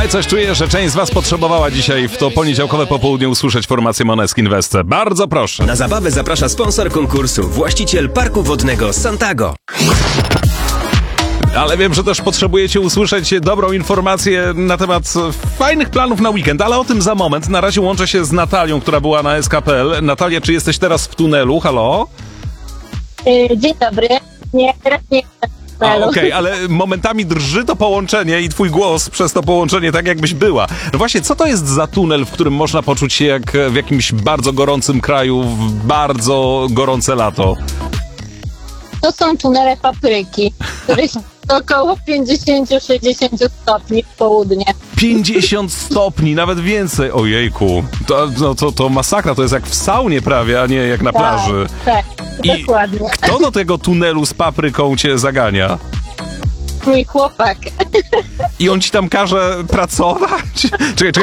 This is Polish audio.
Oj, coś czuję, że część z was potrzebowała dzisiaj w to poniedziałkowe popołudnie usłyszeć formację Måneskin Wesce. Bardzo proszę. Na zabawę zaprasza sponsor konkursu, właściciel parku wodnego Santago. Ale wiem, że też potrzebujecie usłyszeć dobrą informację na temat fajnych planów na weekend, ale o tym za moment. Na razie łączę się z Natalią, która była na SK.pl. Natalia, czy jesteś teraz w tunelu? Halo? Dzień dobry. Nie, teraz nie jestem w tunelu. Okej, ale momentami drży to połączenie i twój głos przez to połączenie tak jakbyś była. No właśnie, co to jest za tunel, w którym można poczuć się jak w jakimś bardzo gorącym kraju, w bardzo gorące lato? To są tunele papryki, których około 50-60 stopni w południe. 50 stopni, nawet więcej. Ojejku, to masakra, to jest jak w saunie prawie, a nie jak na plaży. Tak, I dokładnie. kto do tego tunelu z papryką cię zagania? Mój chłopak. I on ci tam każe pracować? Czekaj,